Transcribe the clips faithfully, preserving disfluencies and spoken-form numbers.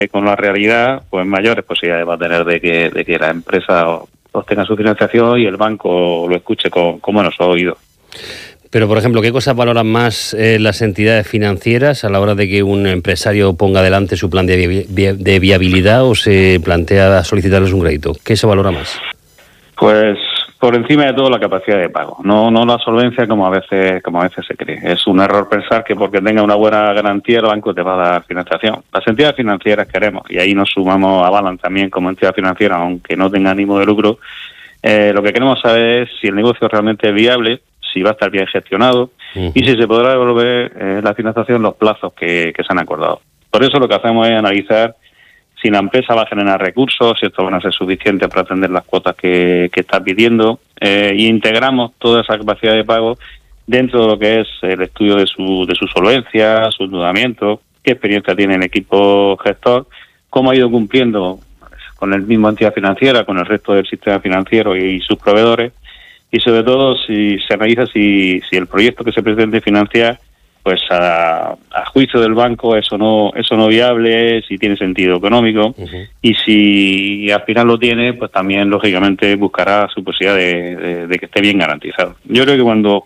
con la realidad, pues mayores posibilidades va a tener de que, de que la empresa obtenga su financiación y el banco lo escuche con, con buenos oídos. Pero, por ejemplo, ¿qué cosas valoran más eh, las entidades financieras a la hora de que un empresario ponga adelante su plan de, vi de viabilidad o se plantea solicitarles un crédito? ¿Qué se valora más? Pues por encima de todo la capacidad de pago, no no la solvencia como a veces como a veces se cree. Es un error pensar que porque tenga una buena garantía el banco te va a dar financiación. Las entidades financieras queremos, y ahí nos sumamos a Avalan también como entidad financiera, aunque no tenga ánimo de lucro, eh, lo que queremos saber es si el negocio realmente es viable, si va a estar bien gestionado uh-huh. y si se podrá devolver eh, la financiación en los plazos que, que se han acordado. Por eso lo que hacemos es analizar si la empresa va a generar recursos, si estos van a ser suficientes para atender las cuotas que, que está pidiendo, eh, y integramos toda esa capacidad de pago dentro de lo que es el estudio de su, de su solvencia, su endeudamiento, qué experiencia tiene el equipo gestor, cómo ha ido cumpliendo con el mismo entidad financiera, con el resto del sistema financiero y sus proveedores, y sobre todo si se analiza si, si el proyecto que se pretende financiar, pues a, a juicio del banco eso no eso no viable, si tiene sentido económico, uh-huh. y si al final lo tiene, pues también lógicamente buscará su posibilidad de, de, de que esté bien garantizado. Yo creo que cuando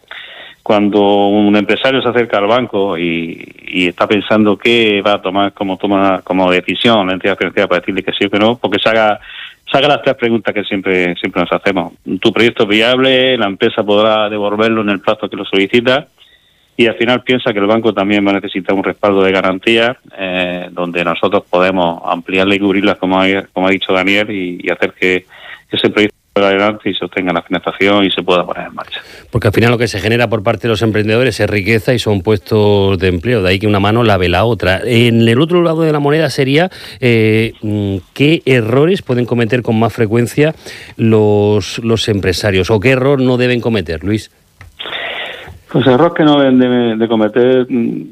cuando un empresario se acerca al banco y, y está pensando qué va a tomar como toma como decisión la entidad financiera para decirle que sí o que no, porque se haga se haga las tres preguntas que siempre siempre nos hacemos. ¿Tu proyecto es viable? ¿La empresa podrá devolverlo en el plazo que lo solicita? Y al final piensa que el banco también va a necesitar un respaldo de garantía, eh, donde nosotros podemos ampliarle y cubrirlas, como ha, como ha dicho Daniel, y, y hacer que ese proyecto salga adelante y se obtenga la financiación y se pueda poner en marcha. Porque al final lo que se genera por parte de los emprendedores es riqueza y son puestos de empleo, de ahí que una mano lave la otra. En el otro lado de la moneda sería eh, qué errores pueden cometer con más frecuencia los, los empresarios, o qué error no deben cometer, Luis. Pues el error que no deben de, de cometer,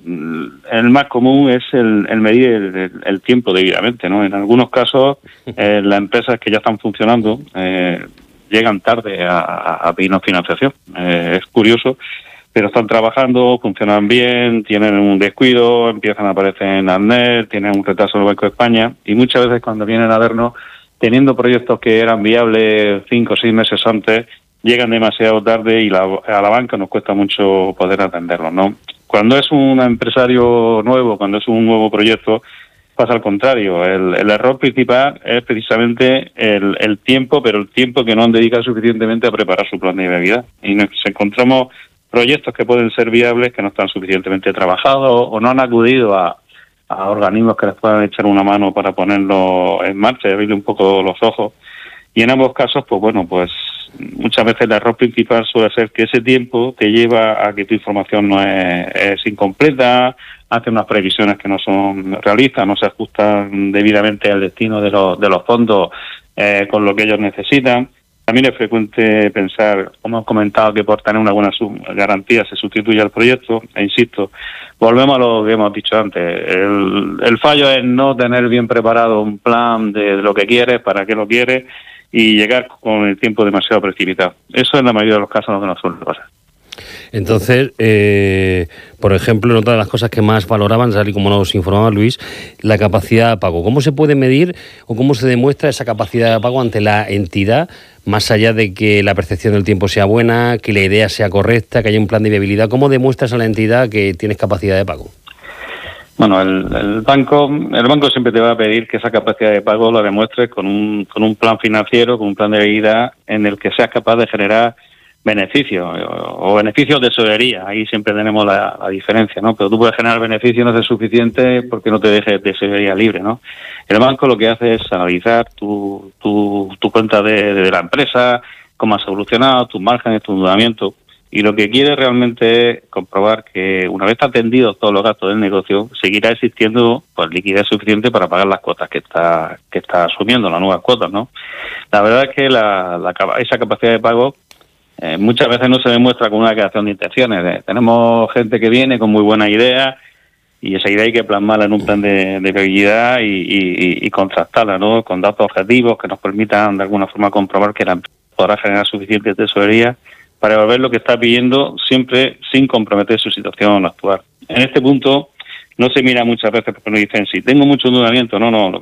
el más común es el, el medir el, el tiempo debidamente, ¿no? En algunos casos, eh, las empresas que ya están funcionando eh, llegan tarde a, a pedirnos financiación. Eh, es curioso, pero están trabajando, funcionan bien, tienen un descuido, empiezan a aparecer en ANER, tienen un retraso en el Banco de España, y muchas veces cuando vienen a vernos, teniendo proyectos que eran viables cinco o seis meses antes, llegan demasiado tarde y la, a la banca nos cuesta mucho poder atenderlos, ¿no? Cuando es un empresario nuevo, cuando es un nuevo proyecto, pasa al contrario. El, el error principal es precisamente el, el tiempo, pero el tiempo que no han dedicado suficientemente a preparar su plan de viabilidad. Y nos encontramos proyectos que pueden ser viables, que no están suficientemente trabajados o no han acudido a, a organismos que les puedan echar una mano para ponerlo en marcha y abrirle un poco los ojos. Y en ambos casos, pues bueno, pues muchas veces el error principal suele ser que ese tiempo te lleva a que tu información no es, es incompleta, hace unas previsiones que no son realistas, no se ajustan debidamente al destino de los, de los fondos eh, con lo que ellos necesitan. También es frecuente pensar, como hemos comentado, que por tener una buena garantía se sustituye al proyecto, e insisto, volvemos a lo que hemos dicho antes, el, el fallo es no tener bien preparado un plan de, de lo que quieres, para qué lo quieres, y llegar con el tiempo demasiado precipitado. Eso en la mayoría de los casos es lo que nos suele pasar. Entonces, eh, por ejemplo, en otra de las cosas que más valoraban, tal y como nos informaba Luis, la capacidad de pago. ¿Cómo se puede medir o cómo se demuestra esa capacidad de pago ante la entidad, más allá de que la percepción del tiempo sea buena, que la idea sea correcta, que haya un plan de viabilidad? ¿Cómo demuestras a la entidad que tienes capacidad de pago? Bueno, el, el banco el banco siempre te va a pedir que esa capacidad de pago la demuestres con un, con un plan financiero, con un plan de viabilidad en el que seas capaz de generar beneficios o, o beneficios de tesorería. Ahí siempre tenemos la, la diferencia, ¿no? Pero tú puedes generar beneficios, no es suficiente porque no te dejes de tesorería libre, ¿no? El banco lo que hace es analizar tu, tu, tu cuenta de, de la empresa, cómo has evolucionado, tus márgenes, tu endeudamiento. Y lo que quiere realmente es comprobar que una vez atendidos todos los gastos del negocio, seguirá existiendo pues liquidez suficiente para pagar las cuotas que está que está asumiendo, las nuevas cuotas, ¿no? La verdad es que la, la esa capacidad de pago eh, muchas veces no se demuestra con una declaración de intenciones. Eh, tenemos gente que viene con muy buenas ideas y esa idea hay que plasmarla en un plan de, de viabilidad y, y, y contrastarla, ¿no? Con datos objetivos que nos permitan de alguna forma comprobar que la empresa podrá generar suficiente tesorería para devolver lo que está pidiendo, siempre sin comprometer su situación actual. En este punto, no se mira muchas veces porque nos dicen, si tengo mucho endeudamiento, no, no, lo